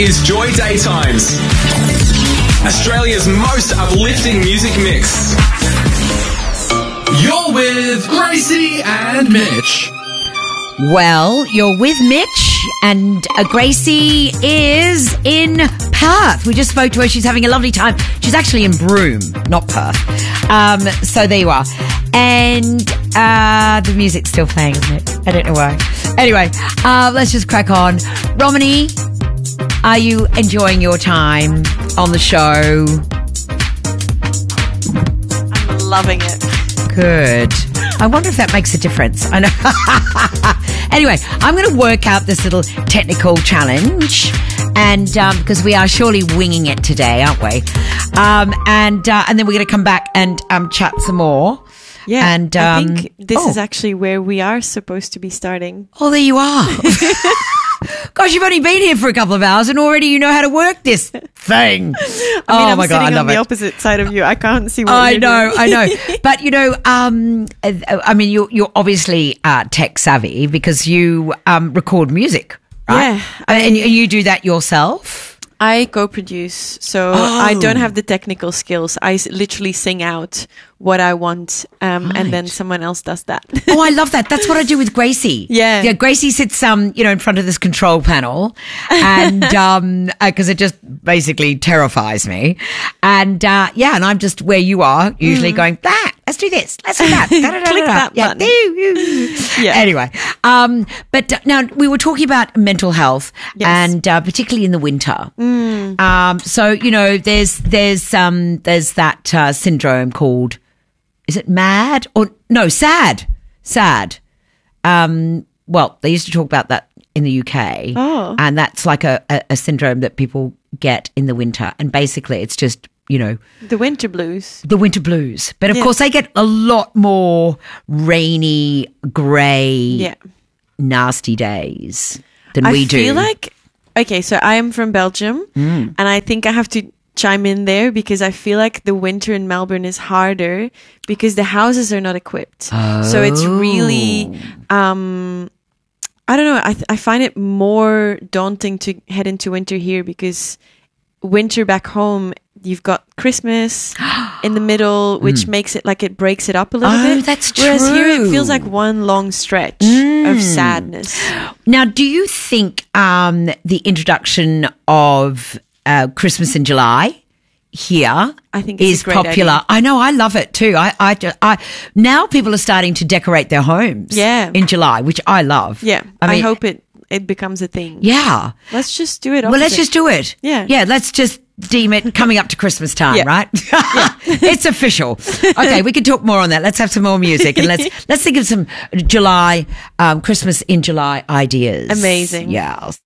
is Joy Daytimes, Australia's most uplifting music mix. You're with Gracie and Mitch. Well, you're with Mitch, and Gracie is in Perth. We just spoke to her. She's having a lovely time. She's actually in Broome, not Perth. So there you are. And the music's still playing, isn't it? I don't know why. Anyway, let's just crack on. Romany, are you enjoying your time on the show? I'm loving it. Good. I wonder if that makes a difference. I know. Anyway, I'm going to work out this little technical challenge, and because we are surely winging it today, aren't we? And then we're going to come back and chat some more. Yeah, and I think this is actually where we are supposed to be starting. Oh, there you are. Gosh, you've only been here for a couple of hours and already you know how to work this thing. I'm my God, I love on the opposite side of you. I can't see what you're doing. I know. But, you know, I mean, you're obviously tech savvy because you record music, right? Yeah. And you do that yourself? I co-produce, so I don't have the technical skills. I literally sing out what I want, and then someone else does that. Oh, I love that. That's what I do with Gracie. Yeah. Gracie sits, in front of this control panel, and because it just basically terrifies me, and and I'm just where you are, usually going that. Let's do this. Let's do that. Click that button. Yeah. Anyway, but now we were talking about mental health, and particularly in the winter. So there's that syndrome called, is it MAD or no SAD? SAD. Well, they used to talk about that in the UK, and that's like a syndrome that people get in the winter, and basically it's just the winter blues. The winter blues. But of course they get a lot more rainy, grey, nasty days than we do. I feel like, okay, so I am from Belgium, and I think I have to chime in there because I feel like the winter in Melbourne is harder because the houses are not equipped. So it's really, I don't know, I find it more daunting to head into winter here because winter back home, you've got Christmas in the middle, which makes it like it breaks it up a little bit. Oh, that's true. Whereas here it feels like one long stretch of sadness. Now, do you think the introduction of Christmas in July here I think it's is a great popular? idea. I know, I love it too. I now people are starting to decorate their homes in July, which I love. Yeah, I hope it becomes a thing. Yeah. Let's just do it. Well, let's just do it. Yeah. Yeah, let's just deem it coming up to Christmas time, right? It's official. Okay, we can talk more on that. Let's have some more music and let's think of some July, Christmas in July ideas. Amazing. Yeah.